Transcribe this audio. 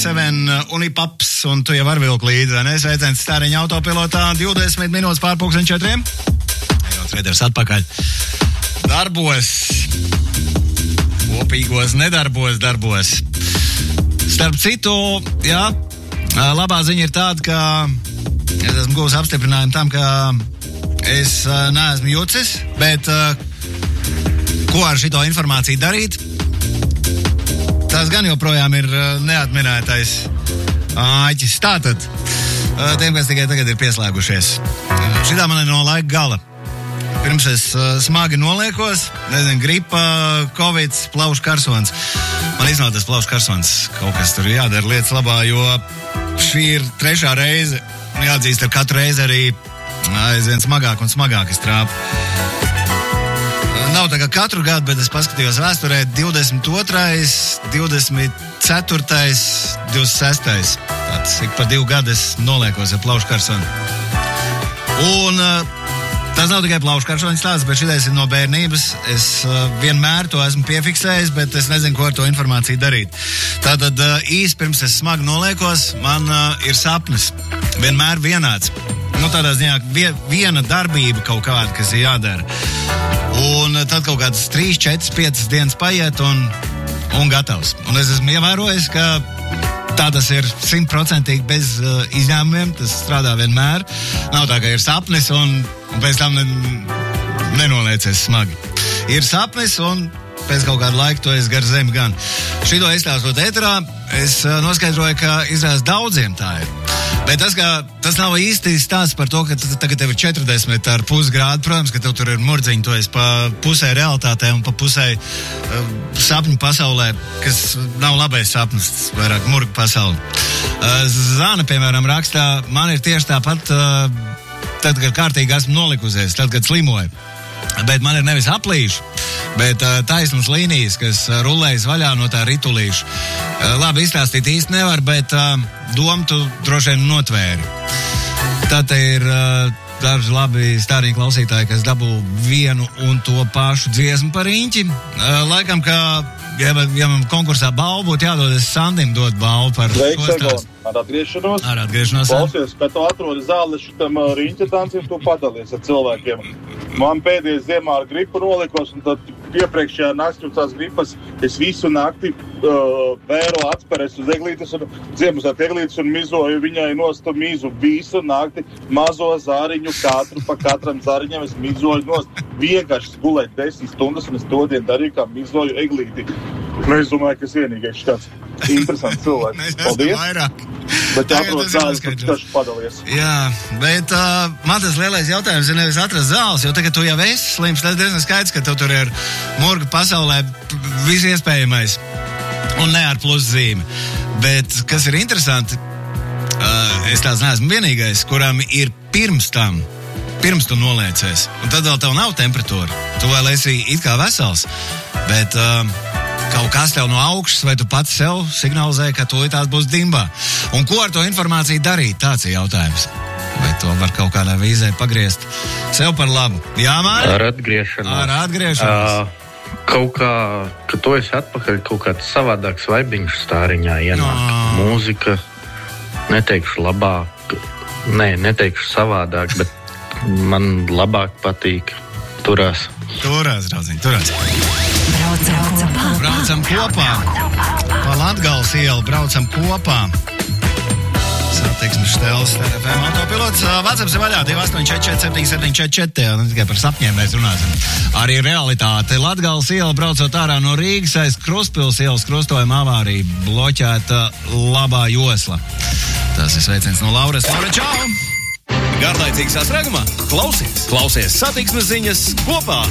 7 Unipaps, un tu jau var vilkt līdzi, vai ne? Sveiciens Stāriņa autopilotā, 20 minūtes pār 4:00. Eirots Raiders atpakaļ. Darbos. Kopīgos nedarbos darbos. Starp citu, jā, labā ziņa ir tāda, ka es esmu guvis apstiprinājumu tam, ka es neesmu jucis, bet ko ar šito informāciju darīt? Tas gan joprojām ir neatminētais āķis. Tātad, tiem, kas tikai tagad ir pieslēgušies. Šitā man ir no laika gala. Pirms es smagi noliekos, nezinu, gripa, covid, plaušu karsons. Man iznāk tas plaušu karsons, kaut kas tur jādara lietas labā, jo šī ir 3. reize. Jāatzīst, ar katru reizi arī aizvien smagāk un smagāk es trāpu. Nav tā kā katru gadu, bet es paskatījos vēsturē 22., 24., 26. Tāds, ik pa 2 gadu es noliekos ar plaušu karsonu. Un tas nav tikai plaušu karsoņu stāsts, bet šitais ir no bērnības. Es vienmēr to esmu piefiksējis, bet es nezinu, ko ar to informāciju darīt. Tātad īsti pirms es smagi noliekos, man ir sapnis. Vienmēr vienāds. Tādā ziņā viena darbība kaut kāda, kas ir jādara. Un tad kaut kādas 3, 4, 5 dienas paiet un gatavs. Un es esmu ievērojis, ka tā tas ir 100% bez izņēmumiem, tas strādā vienmēr. Nav tā, ka ir sapnis un pēc tam nenoliecies smagi. Ir sapnis un pēc kaut kāda laika to es gar zemi gan. Šito izstāstot ēterā, es noskaidroju, ka izrādās daudziem tā ir. Bet tas nav īsti stāsts par to, ka tagad tev ir 40,5 grādi. Protams, ka tev tur ir murdziņi, to es pa pusē realitātē un pa pusē sapņu pasaulē, kas nav labais sapnis, vairāk murgu pasauli. Zana, piemēram, rakstā, man ir tieši tāpat, tad, kad kārtīgi esmu nolikusies, tad, kad slimoju. Bet man ir nevis aplīšu, bet taisnas līnijas, kas rulējas vaļā no tā ritulīša. Labi, izstāstīt īsti nevar, bet domu tu droši vien notvēri. Tad ir daži labi Stāriņa klausītāji, kas dabū vienu un to pašu dziesmu par riņķi. Laikam, ka, ja man konkursā balvu būtu jādod, es Sandim dot balvu par šo stāstu. Ar atgriešanos. Klausies, kad tu atrodi zāli šitam riņķa dancim, tu padalies ar cilvēkiem. Man pēdējais ziemā ar gripu nolikos, un tad iepriekšējā naktī tās gripas es visu nakti vēru atspēres uz eglītes un Ziemassvētku eglītes un mizoju viņai nostu mizu visu nakti, mazo zāriņu katru, pa katram zāriņam es mizoju nost. Vienkārši gulēt 10 stundas, un es to dienu darīju, kā mizoju eglīti. Es domāju, ka es vienīgais tāds interesants cilvēks. Paldies! Bet jāprot zāles, ka taču padalies. Jā, bet man tas lielais jautājums ir nevis atrast zāles, jo tagad tu jau esi slims, tas diezgan skaidrs, ka tev tur ir murga pasaulē viss iespējamais un ne ar pluszīmi. Bet, kas ir interesanti, es tāds neesmu vienīgais, kuram ir pirms tu noliecies, un tad vēl tev nav temperatūra. Tu vēl esi it kā vesels, bet kaut kas tev no augšas, vai tu pats sev signalizē, ka tūlītās būs dimbā. Un ko ar to informāciju darīt? Tāds ir jautājums. Vai to var kaut kādā vīzē pagriezt sev par labu? Jā, Māri? Ar atgriešanos. Kaut kā, kad tu esi atpakaļ, kaut kāds savādāks vaibiņš Stāriņā ienāk. Mūzika, neteikšu labāk, neteikšu savādāk, bet man labāk patīk. Turās, draudziņ, turās. Braucam kopā. Pa Latgales ielu braucam kopā. Satiksmes Štēles FM autopilots. WhatsApp ir vaļā 284477744. Ne tikai par sapņiem mēs runāsim. Arī realitāte. Latgales iela braucot ārā no Rīgas aiz Krustpils ielas krustojuma avārija. Bloķēta labā josla. Tas ir sveiciens no Lauras. Laura, čau! Garlaicīgi sastrēgumā? Klausies satiksmes ziņas kopā